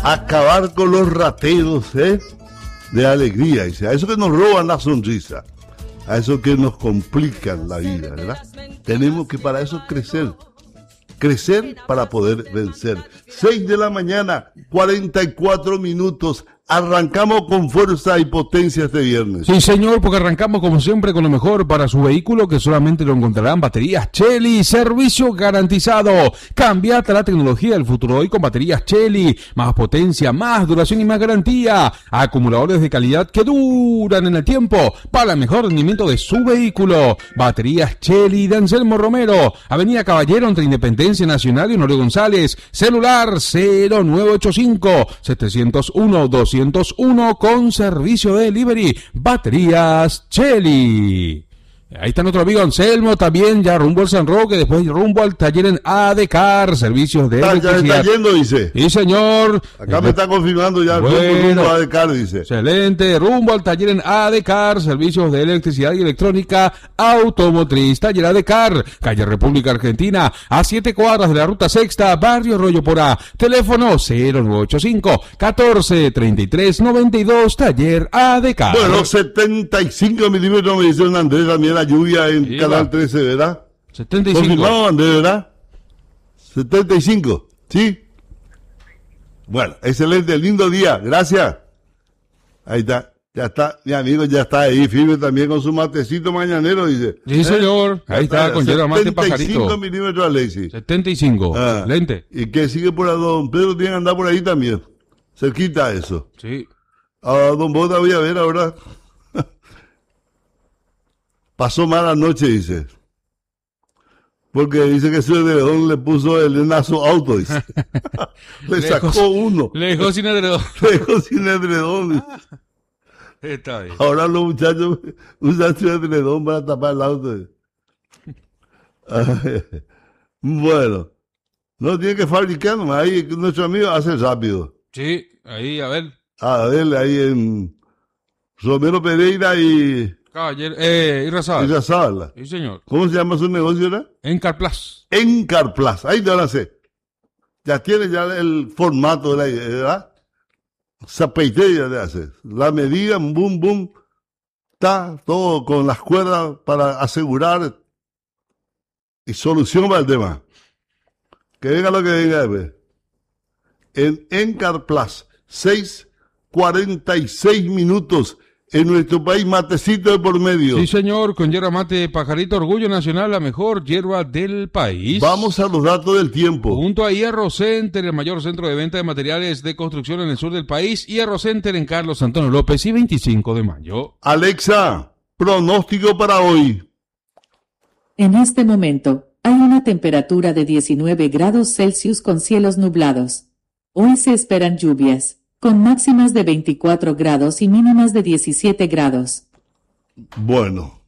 Acabar con los rateros, de alegría, dice. A eso que nos roban la sonrisa. A eso que nos complican la vida, ¿verdad? Tenemos que para eso crecer. Crecer para poder vencer. 6 de la mañana, 44 minutos. Arrancamos con fuerza y potencia este viernes. Sí, señor, porque arrancamos como siempre con lo mejor para su vehículo, que solamente lo encontrarán baterías Chery, servicio garantizado. Cambiate a la tecnología del futuro hoy con baterías Chery, más potencia, más duración y más garantía. Acumuladores de calidad que duran en el tiempo para el mejor rendimiento de su vehículo. Baterías Chery de Anselmo Romero, Avenida Caballero entre Independencia Nacional y Honorio González. Celular 0985-701-201 con servicio de delivery. Baterías Chery. Ahí está nuestro amigo Anselmo también, ya rumbo al San Roque, después rumbo al taller en ADCAR, servicios de electricidad. Ya está yendo, dice. Sí, señor. Acá me está confirmando ya rumbo a ADCAR, dice. Excelente, rumbo al taller en ADCAR, servicios de electricidad y electrónica automotriz. Taller ADCAR, calle República Argentina, a 7 cuadras de la ruta sexta, barrio Arroyo Porá. Teléfono 0985-143392, taller ADCAR. Bueno, 75 milímetros me dice un Andrés también la lluvia en sí, Canal 13, ¿verdad? 75. Confirmado, Andrés, ¿verdad? 75, ¿sí? Bueno, excelente, lindo día, gracias. Ahí está, ya está, mi amigo ya está ahí firme también con su matecito mañanero, dice. Sí, señor, ahí está, con yerba mate pajarito. 75 milímetros, Alexis. 75, lente. Y que sigue por ahí, don Pedro tiene que andar por ahí también, cerquita a eso. Sí. A don Bota voy a ver ahora. Pasó mala noche, dice. Porque dice que su edredón le puso el a su auto, dice. Le sacó uno. Le dejó sin edredón. Le dejó sin edredón. Está bien. Ahora los muchachos usan su edredón para tapar el auto. Bueno. No tiene que fabricar nomás. Ahí nuestro amigo hace rápido. Sí, ahí, a ver. A ver, ahí en Romero Pereira y... Caballero, Irrazábal. Sí, señor. ¿Cómo se llama su negocio, ahora? Encarplus. Encarplus. Ahí te van a hacer. Ya tiene ya el formato de la idea, ¿verdad? Zapeite ya te hace. La medida, boom, boom. Está todo con las cuerdas para asegurar y solución para el tema. Que venga lo que venga después. En Encarplus, 6:46 minutos. En nuestro país, matecito de por medio. Sí, señor, con yerba mate pajarito, orgullo nacional, la mejor yerba del país. Vamos a los datos del tiempo. Junto a Hierro Center, el mayor centro de venta de materiales de construcción en el sur del país. Hierro Center en Carlos Antonio López y 25 de mayo. Alexa, pronóstico para hoy. En este momento, hay una temperatura de 19 grados Celsius con cielos nublados. Hoy se esperan lluvias, con máximas de 24 grados y mínimas de 17 grados. Bueno,